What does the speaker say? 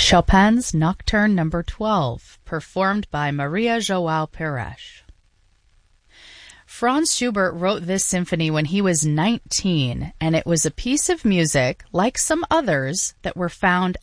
Chopin's Nocturne No. 12, performed by Maria João Pires. Franz Schubert wrote this symphony when he was 19, and it was a piece of music, like some others, that were found